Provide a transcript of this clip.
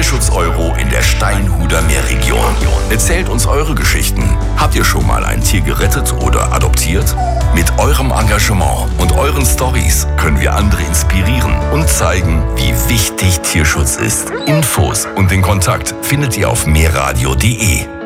Tierschutz-Euro in der Steinhuder Meerregion. Erzählt uns eure Geschichten. Habt ihr schon mal ein Tier gerettet oder adoptiert? Mit eurem Engagement und euren Storys können wir andere inspirieren und zeigen, wie wichtig Tierschutz ist. Infos und den Kontakt findet ihr auf meerradio.de.